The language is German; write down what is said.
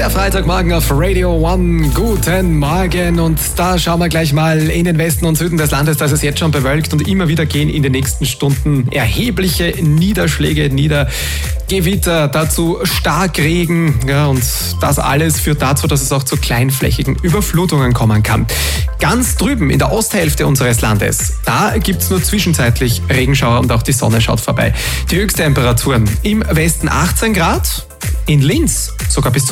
Der Freitagmorgen auf Radio One. Guten Morgen. Und da schauen wir gleich mal in den Westen und Süden des Landes. Da ist es jetzt schon bewölkt und immer wieder gehen in den nächsten Stunden erhebliche Niederschläge, Gewitter, dazu Starkregen. Ja, und das alles führt dazu, dass es auch zu kleinflächigen Überflutungen kommen kann. Ganz drüben in der Osthälfte unseres Landes, da gibt es nur zwischenzeitlich Regenschauer und auch die Sonne schaut vorbei. Die Höchsttemperaturen im Westen 18 Grad, in Linz sogar bis zu